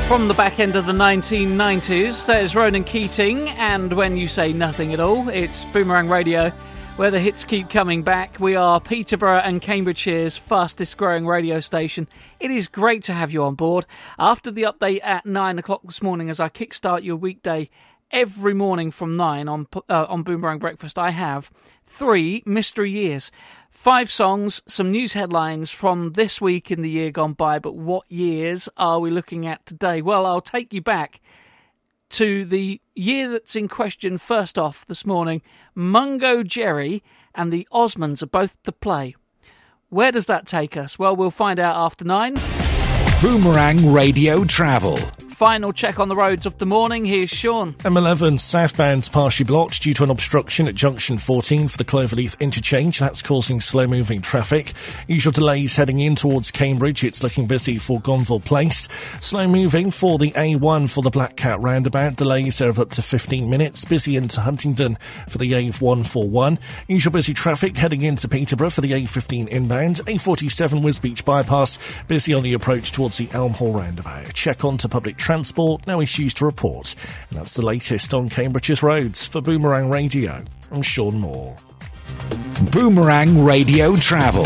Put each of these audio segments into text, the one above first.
From the back end of the 1990s, there's Ronan Keating, and When You Say Nothing at All. It's Boomerang Radio, where the hits keep coming back. We are Peterborough and Cambridgeshire's fastest growing radio station. It is great to have you on board. After the update at 9 o'clock this morning, as I kickstart your weekday every morning from 9 on Boomerang Breakfast, I have 3 mystery years. 5 songs, some news headlines from this week in the year gone by, but what years are we looking at today? Well, I'll take you back to the year that's in question first off this morning. Mungo Jerry and the Osmonds are both to play. Where does that take us? Well, we'll find out after 9. Boomerang Radio Travel. Final check on the roads of the morning. Here's Sean. M11 southbound partially blocked due to an obstruction at junction 14 for the Cloverleaf interchange. That's causing slow-moving traffic. Usual delays heading in towards Cambridge. It's looking busy for Gonville Place. Slow-moving for the A1 for the Black Cat roundabout. Delays are of up to 15 minutes. Busy into Huntingdon for the A141. Usual busy traffic heading into Peterborough for the A15 inbound. A47 Wisbeach bypass. Busy on the approach towards the Elm Hall roundabout. Check on to public transport, no issues to report. And that's the latest on Cambridge's roads. For Boomerang Radio, I'm Sean Moore. Boomerang Radio Travel.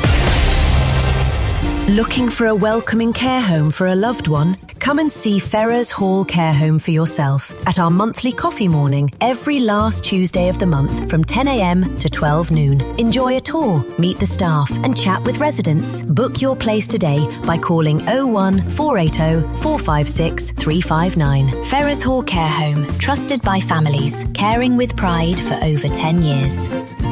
Looking for a welcoming care home for a loved one? Come and see Ferrers Hall Care Home for yourself at our monthly coffee morning every last Tuesday of the month from 10 a.m. to 12 noon. Enjoy a tour, meet the staff and chat with residents. Book your place today by calling 01480 456 359. Ferrers Hall Care Home, trusted by families, caring with pride for over 10 years.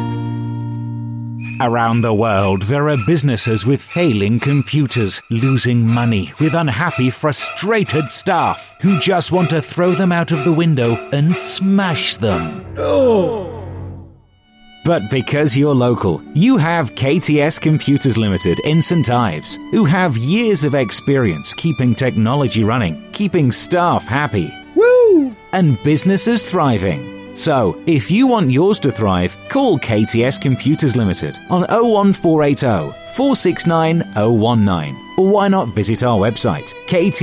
Around the world, there are businesses with failing computers, losing money, with unhappy, frustrated staff who just want to throw them out of the window and smash them. But because you're local, you have KTS Computers Limited in St Ives, who have years of experience keeping technology running, keeping staff happy, and businesses thriving. So, if you want yours to thrive, call KTS Computers Limited on 01480 469 019. Or why not visit our website,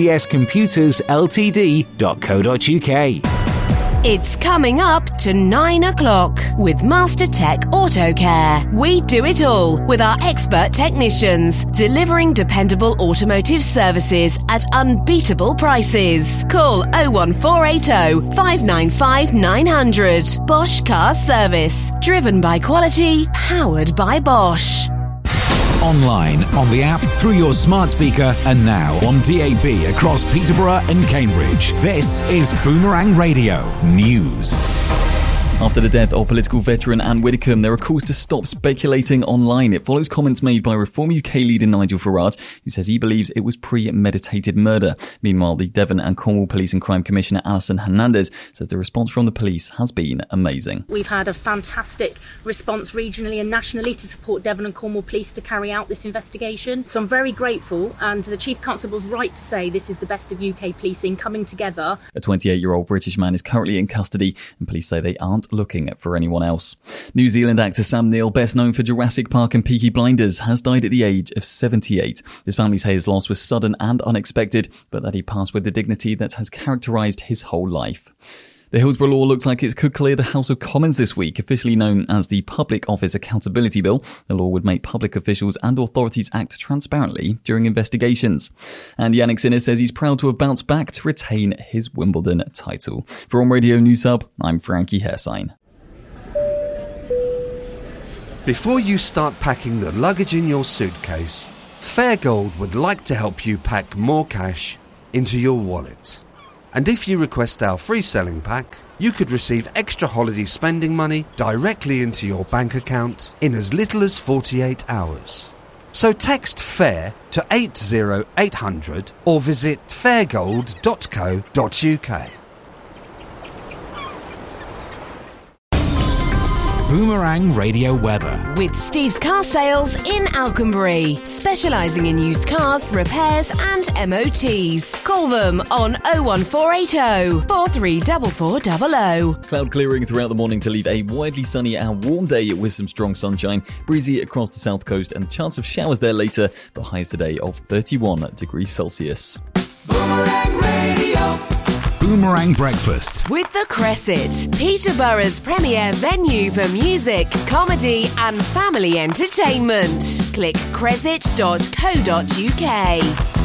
ktscomputersltd.co.uk. It's coming up to 9 o'clock with Master Tech Auto Care. We do it all with our expert technicians, delivering dependable automotive services at unbeatable prices. Call 01480 595 900. Bosch Car Service. Driven by quality, powered by Bosch. Online, on the app, through your smart speaker, and now on DAB across Peterborough and Cambridge. This is Boomerang Radio News. After the death of political veteran Anne Widdecombe, there are calls to stop speculating online. It follows comments made by Reform UK leader Nigel Farage, who says he believes it was premeditated murder. Meanwhile, the Devon and Cornwall Police and Crime Commissioner Alison Hernandez says the response from the police has been amazing. We've had a fantastic response regionally and nationally to support Devon and Cornwall Police to carry out this investigation. So I'm very grateful, and the Chief Constable's right to say this is the best of UK policing coming together. A 28-year-old British man is currently in custody, and police say they aren't looking for anyone else. New Zealand actor Sam Neill, best known for Jurassic Park and Peaky Blinders, has died at the age of 78. His family say his loss was sudden and unexpected, but that he passed with the dignity that has characterised his whole life. The Hillsborough law looks like it could clear the House of Commons this week, officially known as the Public Office Accountability Bill. The law would make public officials and authorities act transparently during investigations. And Yannick Sinner says he's proud to have bounced back to retain his Wimbledon title. For On Radio News Hub, I'm Frankie Hairsign. Before you start packing the luggage in your suitcase, Fairgold would like to help you pack more cash into your wallet. And if you request our free selling pack, you could receive extra holiday spending money directly into your bank account in as little as 48 hours. So text FAIR to 80800 or visit fairgold.co.uk. Boomerang Radio Weather. With Steve's Car Sales in Alconbury, specialising in used cars, repairs and MOTs. Call them on 01480 434400. Cloud clearing throughout the morning to leave a widely sunny and warm day with some strong sunshine. Breezy across the south coast and a chance of showers there later, but highs today of 31 degrees Celsius. Boomerang Radio. Boomerang Breakfast. With The Cresset, Peterborough's premier venue for music, comedy and family entertainment. Click cresset.co.uk.